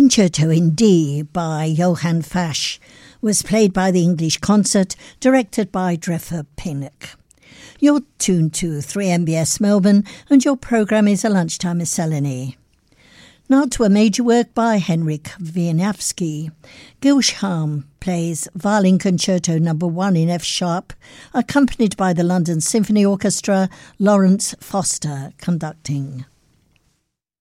Concerto in D by Johann Fasch was played by the English Concert, directed by Dreffer Pinnock. You're tuned to 3MBS Melbourne, and your programme is a lunchtime miscellany. Now to a major work by Henryk Wieniawski. Gilsham plays Violin Concerto No. 1 in F sharp, accompanied by the London Symphony Orchestra, Lawrence Foster conducting.